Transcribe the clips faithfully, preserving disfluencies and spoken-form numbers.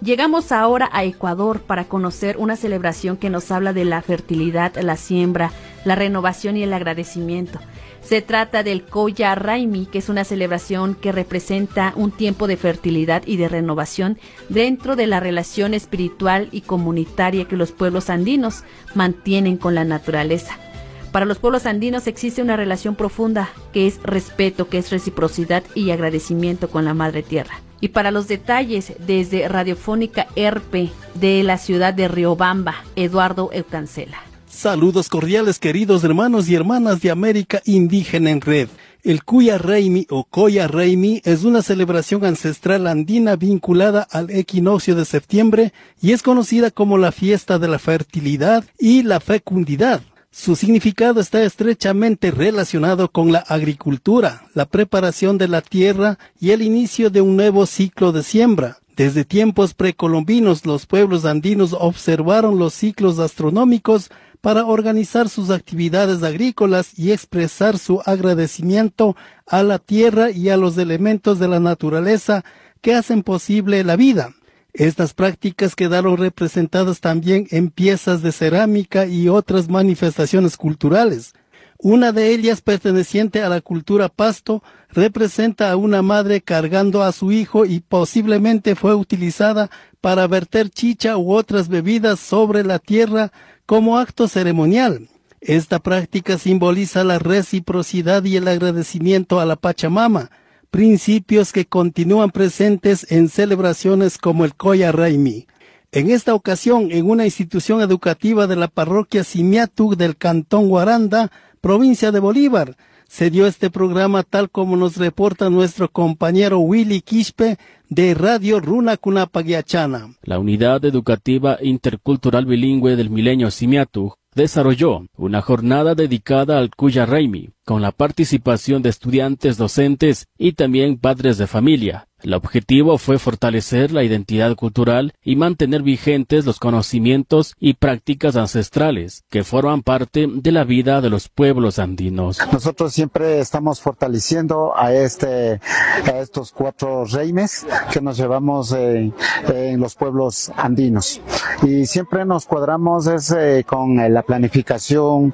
Llegamos ahora a Ecuador para conocer una celebración que nos habla de la fertilidad, la siembra, la renovación y el agradecimiento. Se trata del Coya Raimi, que es una celebración que representa un tiempo de fertilidad y de renovación dentro de la relación espiritual y comunitaria que los pueblos andinos mantienen con la naturaleza. Para los pueblos andinos existe una relación profunda que es respeto, que es reciprocidad y agradecimiento con la Madre Tierra. Y para los detalles, desde Radiofónica E R P de la ciudad de Riobamba, Eduardo Eucancela. Saludos cordiales, queridos hermanos y hermanas de América Indígena en Red. El Cuya Raimi o Coya Raimi es una celebración ancestral andina vinculada al equinoccio de septiembre y es conocida como la fiesta de la fertilidad y la fecundidad. Su significado está estrechamente relacionado con la agricultura, la preparación de la tierra y el inicio de un nuevo ciclo de siembra. Desde tiempos precolombinos, los pueblos andinos observaron los ciclos astronómicos para organizar sus actividades agrícolas y expresar su agradecimiento a la tierra y a los elementos de la naturaleza que hacen posible la vida. Estas prácticas quedaron representadas también en piezas de cerámica y otras manifestaciones culturales. Una de ellas, perteneciente a la cultura pasto, representa a una madre cargando a su hijo y posiblemente fue utilizada para verter chicha u otras bebidas sobre la tierra como acto ceremonial. Esta práctica simboliza la reciprocidad y el agradecimiento a la Pachamama, principios que continúan presentes en celebraciones como el Coya Raimi. En esta ocasión, en una institución educativa de la parroquia Simiatu del Cantón Guaranda, provincia de Bolívar, se dio este programa tal como nos reporta nuestro compañero Willy Quispe de Radio Runa Cunapaguiachana. La Unidad Educativa Intercultural Bilingüe del Milenio Simiatu desarrolló una jornada dedicada al Cuya Raimi, con la participación de estudiantes, docentes y también padres de familia. El objetivo fue fortalecer la identidad cultural y mantener vigentes los conocimientos y prácticas ancestrales que forman parte de la vida de los pueblos andinos. Nosotros siempre estamos fortaleciendo a este a estos cuatro reimes que nos llevamos eh, en los pueblos andinos y siempre nos cuadramos es, eh, con eh, la planificación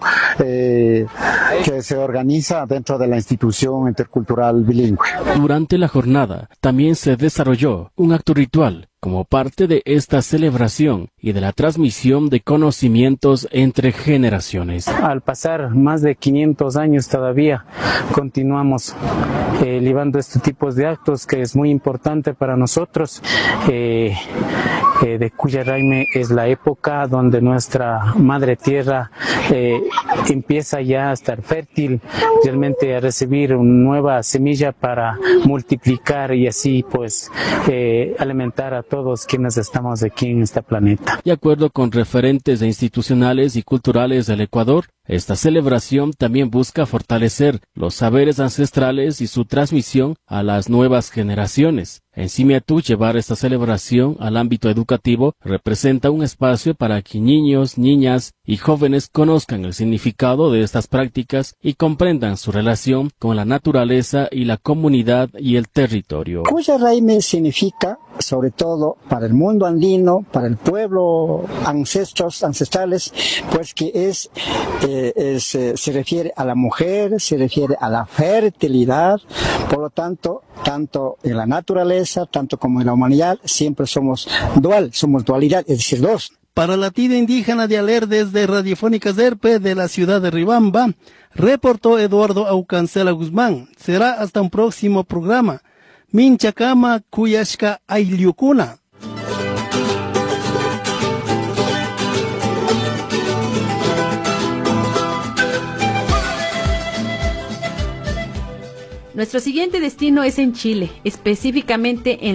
eh, que se organiza dentro de la institución intercultural bilingüe. Durante la jornada también se desarrolló un acto ritual como parte de esta celebración y de la transmisión de conocimientos entre generaciones. Al pasar más de quinientos años todavía continuamos eh, llevando este tipo de actos que es muy importante para nosotros. Eh, eh, de Cuya Raimi es la época donde nuestra madre tierra eh, empieza ya a estar fértil, realmente a recibir una nueva semilla para multiplicar y así pues eh, alimentar a todos quienes estamos aquí en este planeta. De acuerdo con referentes institucionales y culturales del Ecuador, esta celebración también busca fortalecer los saberes ancestrales y su transmisión a las nuevas generaciones. En Simiatu, llevar esta celebración al ámbito educativo representa un espacio para que niños, niñas y jóvenes conozcan el significado de estas prácticas y comprendan su relación con la naturaleza y la comunidad y el territorio. Cuya Raimi significa, sobre todo para el mundo andino, para el pueblo ancestros ancestrales, pues que es, eh, es eh, se refiere a la mujer, se refiere a la fertilidad, por lo tanto, tanto en la naturaleza, tanto como en la humanidad, siempre somos dual, somos dualidad, es decir, dos. Para la tira indígena de Aler desde Radiofónica E R P de la ciudad de Riobamba, reportó Eduardo Aucancela Guzmán. Será hasta un próximo programa. Minchacama Cuyashka Ayliukuna. Nuestro siguiente destino es en Chile, específicamente en